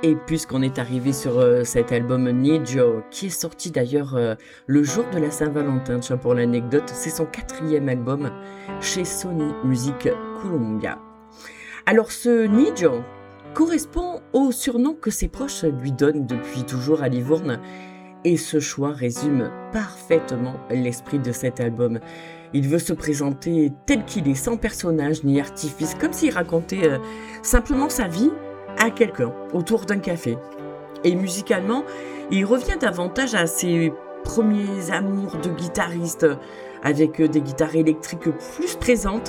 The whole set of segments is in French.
Et puisqu'on est arrivé sur cet album Need You, qui est sorti d'ailleurs le jour de la Saint-Valentin, tiens, pour l'anecdote, c'est son 4e album chez Sony Music Columbia. Alors ce Need You correspond au surnom que ses proches lui donnent depuis toujours à Livourne, et ce choix résume parfaitement l'esprit de cet album. Il veut se présenter tel qu'il est, sans personnage ni artifice, comme s'il racontait simplement sa vie à quelqu'un autour d'un café. Et musicalement, il revient davantage à ses premiers amours de guitariste, avec des guitares électriques plus présentes,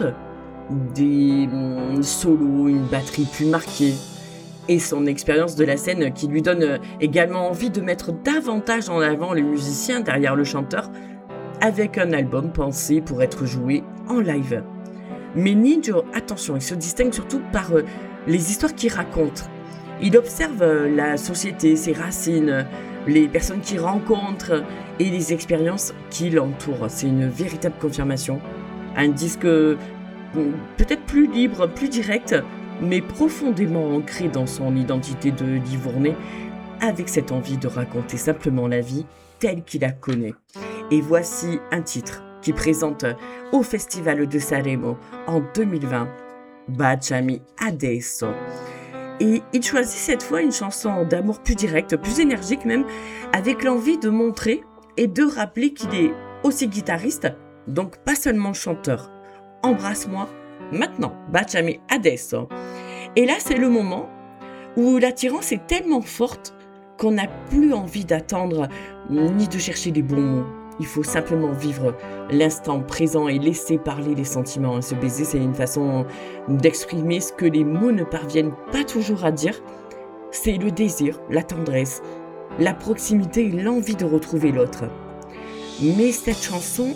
des solos, une batterie plus marquée, et son expérience de la scène qui lui donne également envie de mettre davantage en avant le musicien derrière le chanteur, avec un album pensé pour être joué en live. Mais Need You, attention, il se distingue surtout par les histoires qu'il raconte. Il observe la société, ses racines, les personnes qu'il rencontre et les expériences qui l'entourent. C'est une véritable confirmation. Un disque peut-être plus libre, plus direct, mais profondément ancré dans son identité de Livournais, avec cette envie de raconter simplement la vie telle qu'il la connaît. Et voici un titre qui présente au Festival de Sanremo en 2020, Baciami adesso. Et il choisit cette fois une chanson d'amour plus directe, plus énergique même, avec l'envie de montrer et de rappeler qu'il est aussi guitariste, donc pas seulement chanteur. Embrasse-moi maintenant, Baciami adesso. Et là, c'est le moment où l'attirance est tellement forte qu'on n'a plus envie d'attendre ni de chercher les bons mots. Il faut simplement vivre l'instant présent et laisser parler les sentiments. Se baiser, c'est une façon d'exprimer ce que les mots ne parviennent pas toujours à dire. C'est le désir, la tendresse, la proximité et l'envie de retrouver l'autre. Mais cette chanson